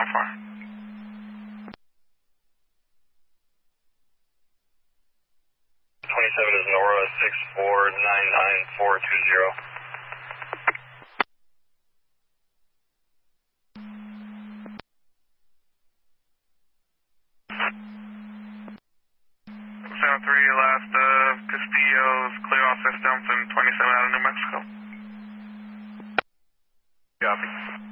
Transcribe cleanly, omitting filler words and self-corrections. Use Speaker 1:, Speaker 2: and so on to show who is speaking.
Speaker 1: far?
Speaker 2: 27 is Nora 6499420.
Speaker 1: Last Castillo's clear all systems in 27 out of New Mexico.
Speaker 2: Copy.